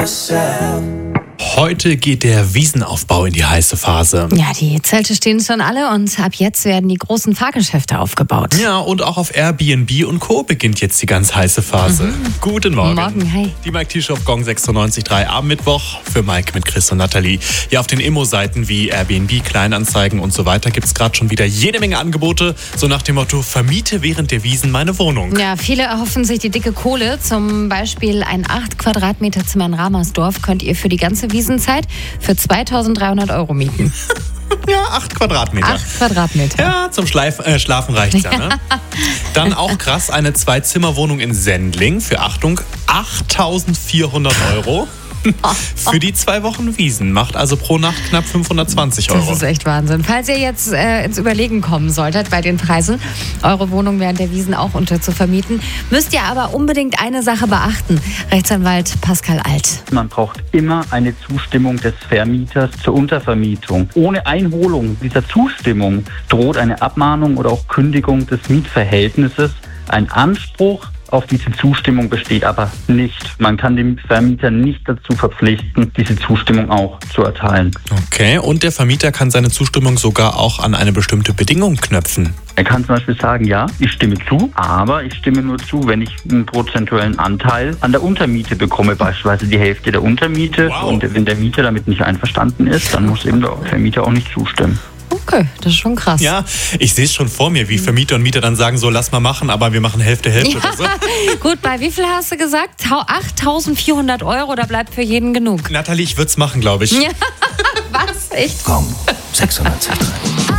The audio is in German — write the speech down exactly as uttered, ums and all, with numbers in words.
myself. Heute geht der Wiesenaufbau in die heiße Phase. Ja, die Zelte stehen schon alle und ab jetzt werden die großen Fahrgeschäfte aufgebaut. Ja, und auch auf Airbnb und Co. beginnt jetzt die ganz heiße Phase. Mhm. Guten Morgen. Morgen, hi. Die Mike T-Show auf Gong sechsundneunzig Komma drei am Mittwoch für Mike mit Chris und Nathalie. Ja, auf den Immo-Seiten wie Airbnb, Kleinanzeigen und so weiter gibt es gerade schon wieder jede Menge Angebote. So nach dem Motto, vermiete während der Wiesen meine Wohnung. Ja, viele erhoffen sich die dicke Kohle. Zum Beispiel ein acht Quadratmeter Zimmer in Ramersdorf könnt ihr für die ganze Wiesenzeit für zweitausenddreihundert Euro mieten. Ja, acht Quadratmeter. Acht Quadratmeter. Ja, zum Schleif, äh, Schlafen reicht's ja, ne? Dann auch krass, eine Zwei-Zimmer-Wohnung in Sendling für, Achtung, achttausendvierhundert Euro. Für die zwei Wochen Wiesen. Macht also pro Nacht knapp fünfhundertzwanzig Euro. Das ist echt Wahnsinn. Falls ihr jetzt äh, ins Überlegen kommen solltet bei den Preisen, eure Wohnung während der Wiesen auch unter zu vermieten, müsst ihr aber unbedingt eine Sache beachten. Rechtsanwalt Pascal Alt. Man braucht immer eine Zustimmung des Vermieters zur Untervermietung. Ohne Einholung dieser Zustimmung droht eine Abmahnung oder auch Kündigung des Mietverhältnisses. Ein Anspruch auf diese Zustimmung besteht aber nicht. Man kann den Vermieter nicht dazu verpflichten, diese Zustimmung auch zu erteilen. Okay, und der Vermieter kann seine Zustimmung sogar auch an eine bestimmte Bedingung knöpfen. Er kann zum Beispiel sagen, ja, ich stimme zu, aber ich stimme nur zu, wenn ich einen prozentuellen Anteil an der Untermiete bekomme, beispielsweise die Hälfte der Untermiete. Wow. Und wenn der Mieter damit nicht einverstanden ist, dann muss eben der Vermieter auch nicht zustimmen. Okay, das ist schon krass. Ja, ich sehe es schon vor mir, wie Vermieter und Mieter dann sagen, so lass mal machen, aber wir machen Hälfte, Hälfte Ja. oder so. Gut, bei wie viel hast du gesagt? achttausendvierhundert Euro, da bleibt für jeden genug. Nathalie, ich würde es machen, glaube ich. Ja, was? Echt? Gong sechsundneunzig Komma drei.